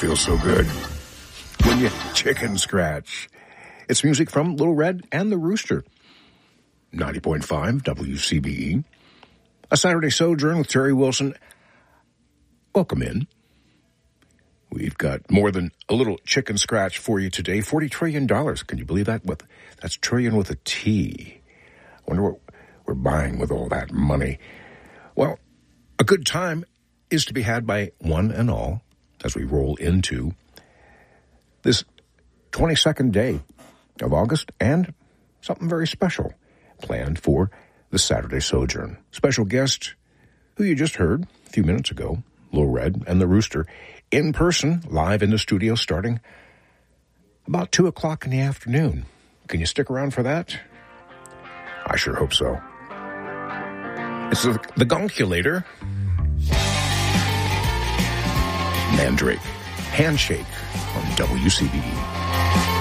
feels so good when you chicken scratch. It's music from Little Red and the Rooster. 90.5 WCBE. A Saturday Sojourn with Terry Wilson. Welcome in. We've got more than a little chicken scratch for you today. $40 trillion. Can you believe that? That's trillion with a T. I wonder what we're buying with all that money. Well, a good time is to be had by one and all as we roll into this 22nd day of August and something very special planned for the Saturday Sojourn. Special guest who you just heard a few minutes ago, Little Red and the Rooster, in person, live in the studio starting about 2 o'clock in the afternoon. Can you stick around for that? I sure hope so. It's the Gonculator. Mandrake. Handshake on WCBE.